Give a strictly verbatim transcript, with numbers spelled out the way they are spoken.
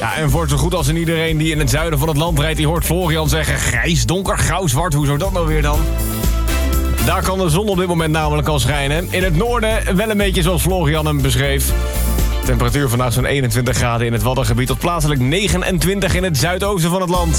Ja, en voor zo goed als in iedereen die in het zuiden van het land rijdt... die hoort Florian zeggen grijs, donker, grauw, zwart. Hoezo dat nou weer dan? Daar kan de zon op dit moment namelijk al schijnen. In het noorden wel een beetje zoals Florian hem beschreef. Temperatuur vandaag zo'n eenentwintig graden in het Waddengebied... tot plaatselijk negenentwintig in het zuidoosten van het land.